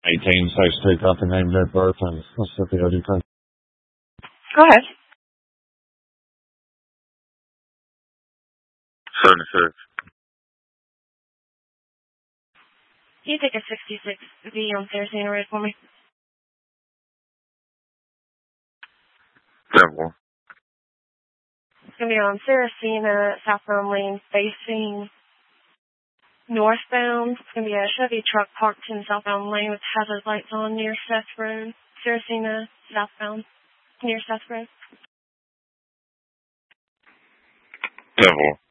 1862 copy name, date, birth, and Mississippi OD code. Go ahead. 76. Can you take a 66V on Saracena Road for me? Temple. It's going to be on Saracena, southbound lane, facing northbound. It's going to be a Chevy truck parked in the southbound lane with hazard lights on near Seth Road. Saracena, southbound, near Seth Road. Temple.